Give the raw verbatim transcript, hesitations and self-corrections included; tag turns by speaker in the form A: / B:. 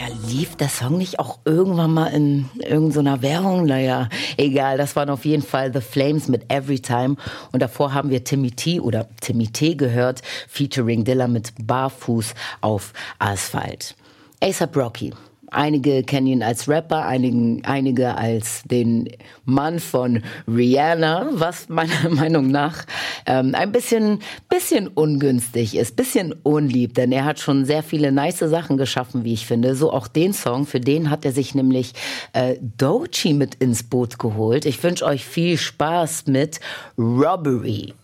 A: Ja, lief der Song nicht auch irgendwann mal in irgendeiner Werbung? Naja, egal, das waren auf jeden Fall The Flames mit Everytime. Und davor haben wir Timmy T oder Timmy T gehört, featuring Dilla mit Barfuß auf Asphalt. A$AP Rocky. Einige kennen ihn als Rapper, einigen, einige als den Mann von Rihanna, was meiner Meinung nach ähm, ein bisschen, bisschen ungünstig ist, bisschen unlieb, denn er hat schon sehr viele nice Sachen geschaffen, wie ich finde. So auch den Song, für den hat er sich nämlich äh, Doechii mit ins Boot geholt. Ich wünsche euch viel Spaß mit Robbery.